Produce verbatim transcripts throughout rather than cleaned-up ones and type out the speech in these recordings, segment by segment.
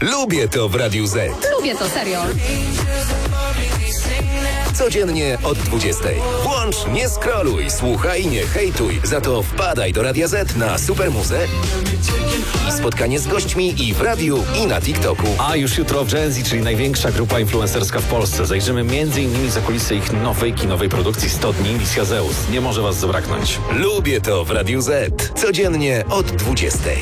Lubię to w Radiu Z. Lubię to, serio. Codziennie od dwudziestej. Włącz, nie scrolluj, słuchaj, nie hejtuj. Za to wpadaj do Radia Z na Supermuzę i spotkanie z gośćmi i w radiu, i na TikToku. A już jutro w Gen Z, czyli największa grupa influencerska w Polsce. Zajrzymy między innymi za kulisy ich nowej kinowej produkcji sto dni Misja Zeus. Nie może was zabraknąć. Lubię to w Radiu Z. Codziennie od dwudziestej.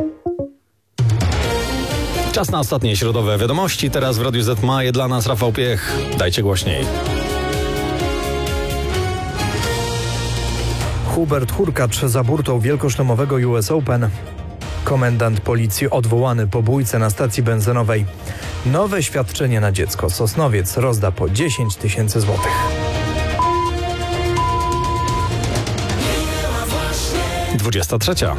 Czas na ostatnie środowe wiadomości. Teraz w Radiu Z ma je dla nas Rafał Piech. Dajcie głośniej. Hubert Hurkacz za burtą wielkoszlemowego U S Open. Komendant policji odwołany po bójce na stacji benzynowej. Nowe świadczenie na dziecko. Sosnowiec rozda po dziesięć tysięcy złotych. dwudziesta trzecia.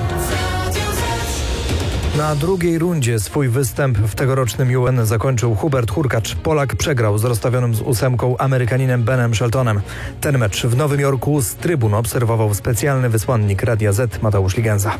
Na drugiej rundzie swój występ w tegorocznym U N zakończył Hubert Hurkacz. Polak przegrał z rozstawionym z ósemką Amerykaninem Benem Sheltonem. Ten mecz w Nowym Jorku z trybun obserwował specjalny wysłannik Radia Z Mateusz Ligenza.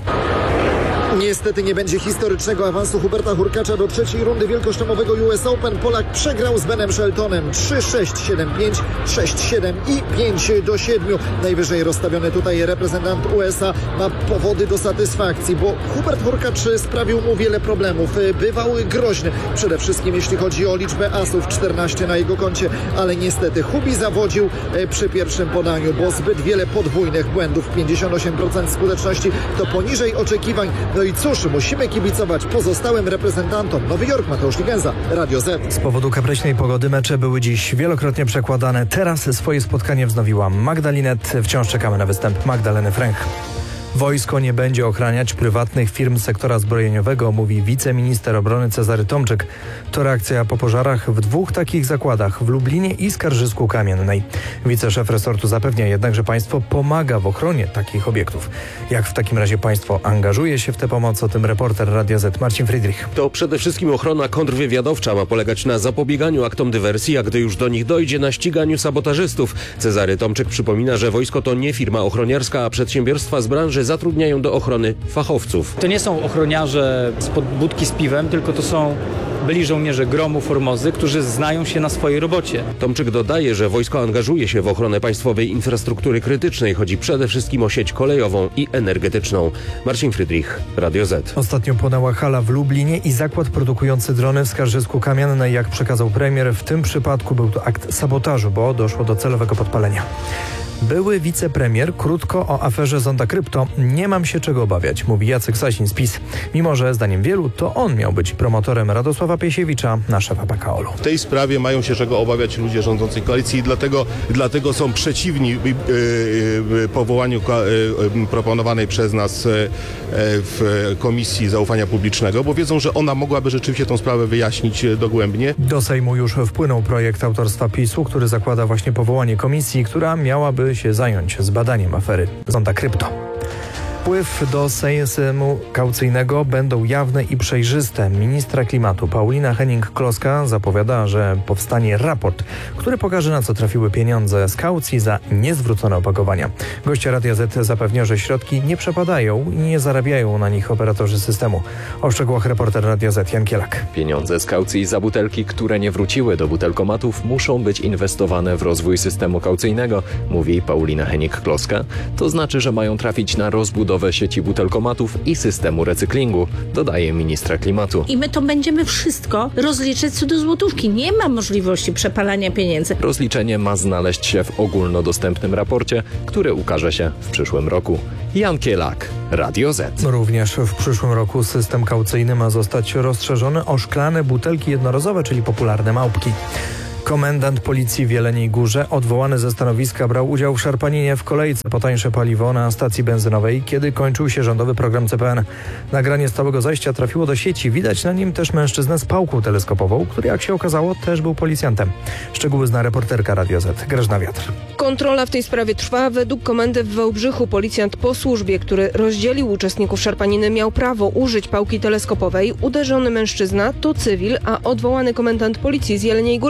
Niestety nie będzie historycznego awansu Huberta Hurkacza do trzeciej rundy wielkoszlemowego U S Open. Polak przegrał z Benem Sheltonem trzy sześć, siedem pięć, sześć siedem i pięć do siedmiu. Najwyżej rozstawiony tutaj reprezentant U S A ma powody do satysfakcji, bo Hubert Hurkacz sprawił mu wiele problemów. Bywał groźny, przede wszystkim jeśli chodzi o liczbę asów, czternaście na jego koncie, ale niestety Hubi zawodził przy pierwszym podaniu, bo zbyt wiele podwójnych błędów, pięćdziesiąt osiem procent skuteczności to poniżej oczekiwań. No i cóż, musimy kibicować pozostałym reprezentantom. Nowy Jork, Mateusz Ligenza, Radio Z. Z powodu kapryśnej pogody mecze były dziś wielokrotnie przekładane. Teraz swoje spotkanie wznowiła Magdalinet. Wciąż czekamy na występ Magdaleny Fręch. Wojsko nie będzie ochraniać prywatnych firm sektora zbrojeniowego, mówi wiceminister obrony Cezary Tomczyk. To reakcja po pożarach w dwóch takich zakładach, w Lublinie i Skarżysku Kamiennej. Wiceszef resortu zapewnia jednak, że państwo pomaga w ochronie takich obiektów. Jak w takim razie państwo angażuje się w tę pomoc? O tym reporter Radia Z Marcin Friedrich. To przede wszystkim ochrona kontrwywiadowcza ma polegać na zapobieganiu aktom dywersji, a gdy już do nich dojdzie, na ściganiu sabotażystów. Cezary Tomczyk przypomina, że wojsko to nie firma ochroniarska, a przedsiębiorstwa z branży zatrudniają do ochrony fachowców. To nie są ochroniarze spod budki z piwem, tylko to są byli żołnierze Gromu, Formozy, którzy znają się na swojej robocie. Tomczyk dodaje, że wojsko angażuje się w ochronę państwowej infrastruktury krytycznej. Chodzi przede wszystkim o sieć kolejową i energetyczną. Marcin Friedrich, Radio Z. Ostatnio płonęła hala w Lublinie i zakład produkujący drony w Skarżysku Kamiennej. Jak przekazał premier, w tym przypadku był to akt sabotażu, bo doszło do celowego podpalenia. Były wicepremier krótko o aferze Zonda Krypto. Nie mam się czego obawiać, mówi Jacek Sasin z PiS. Mimo że zdaniem wielu to on miał być promotorem Radosława Piesiewicza na szefa P K O L-u. W tej sprawie mają się czego obawiać ludzie rządzącej koalicji i dlatego, dlatego są przeciwni yy, yy, powołaniu yy, proponowanej przez nas yy, w Komisji Zaufania Publicznego, bo wiedzą, że ona mogłaby rzeczywiście tą sprawę wyjaśnić dogłębnie. Do Sejmu już wpłynął projekt autorstwa PiS-u, który zakłada właśnie powołanie komisji, która miałaby się zająć zbadaniem afery Zonda Krypto. Wpływ do Sejmu kaucyjnego będą jawne i przejrzyste. Ministra klimatu Paulina Hennig-Kloska zapowiada, że powstanie raport, który pokaże, na co trafiły pieniądze z kaucji za niezwrócone opakowania. Goście Radia Z zapewnia, że środki nie przepadają i nie zarabiają na nich operatorzy systemu. O szczegółach reporter Radia Z Jan Kielak. Pieniądze z kaucji za butelki, które nie wróciły do butelkomatów, muszą być inwestowane w rozwój systemu kaucyjnego, mówi Paulina Hennig-Kloska. To znaczy, że mają trafić na rozbudowę sieci butelkomatów i systemu recyklingu, dodaje ministra klimatu. I my to będziemy wszystko rozliczać co do złotówki. Nie ma możliwości przepalania pieniędzy. Rozliczenie ma znaleźć się w ogólnodostępnym raporcie, który ukaże się w przyszłym roku. Jan Kielak, Radio Z. Również w przyszłym roku system kaucyjny ma zostać rozszerzony o szklane butelki jednorazowe, czyli popularne małpki. Komendant policji w Jeleniej Górze, odwołany ze stanowiska, brał udział w szarpaninie w kolejce po tańsze paliwo na stacji benzynowej, kiedy kończył się rządowy program C P N. Nagranie stałego zajścia trafiło do sieci. Widać na nim też mężczyznę z pałką teleskopową, który, jak się okazało, też był policjantem. Szczegóły zna reporterka Radio Z, Grażyna Wiatr. Kontrola w tej sprawie trwa. Według komendy w Wałbrzychu policjant po służbie, który rozdzielił uczestników szarpaniny, miał prawo użyć pałki teleskopowej. Uderzony mężczyzna to cywil, a odwołany komendant policji z Jeleniej Góry to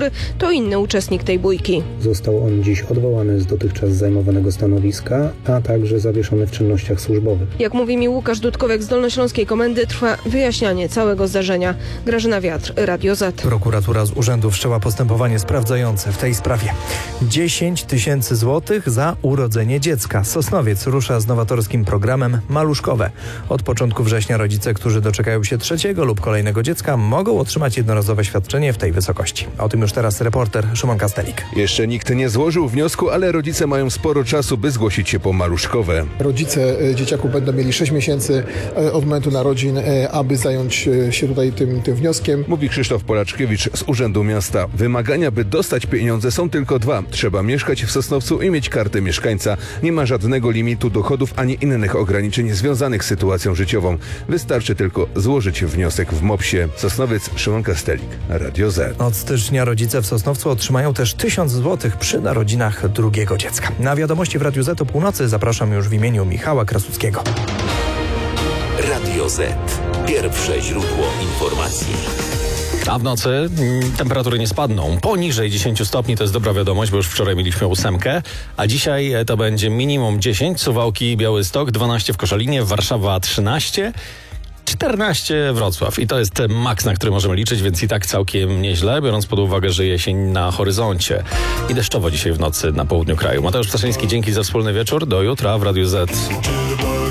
to inny uczestnik tej bójki. Został on dziś odwołany z dotychczas zajmowanego stanowiska, a także zawieszony w czynnościach służbowych. Jak mówi mi Łukasz Dudkowek z Dolnośląskiej Komendy, trwa wyjaśnianie całego zdarzenia. Grażyna Wiatr, Radio Z. Prokuratura z urzędu wszczęła postępowanie sprawdzające w tej sprawie. dziesięć tysięcy złotych za urodzenie dziecka. Sosnowiec rusza z nowatorskim programem Maluszkowe. Od początku września rodzice, którzy doczekają się trzeciego lub kolejnego dziecka, mogą otrzymać jednorazowe świadczenie w tej wysokości. O tym już teraz reporter Szymon Kastelik. Jeszcze nikt nie złożył wniosku, ale rodzice mają sporo czasu, by zgłosić się po maluszkowe. Rodzice dzieciaków będą mieli sześć miesięcy od momentu narodzin, aby zająć się tutaj tym, tym wnioskiem. Mówi Krzysztof Polaczkiewicz z Urzędu Miasta. Wymagania, by dostać pieniądze, są tylko dwa. Trzeba mieszkać w Sosnowcu i mieć kartę mieszkańca. Nie ma żadnego limitu dochodów ani innych ograniczeń związanych z sytuacją życiową. Wystarczy tylko złożyć wniosek w mopsie. Sosnowiec, Szymon Kastelik, Radio Z. Od stycznia rodzice w Sosnowcu otrzymają też tysiąc złotych przy narodzinach drugiego dziecka. Na wiadomości w Radiu Z o północy zapraszam już w imieniu Michała Krasuckiego. Radio Z. Pierwsze źródło informacji. A w nocy mm, temperatury nie spadną. Poniżej dziesięć stopni to jest dobra wiadomość, bo już wczoraj mieliśmy ósemkę, a dzisiaj to będzie minimum dziesięć. Suwałki, Białystok, dwanaście w Koszalinie, Warszawa trzynaście, czternaście Wrocław. I to jest maks, na który możemy liczyć, więc i tak całkiem nieźle, biorąc pod uwagę, że jesień na horyzoncie. I deszczowo dzisiaj w nocy na południu kraju. Mateusz Ptaszyński, dzięki za wspólny wieczór. Do jutra w Radiu Z.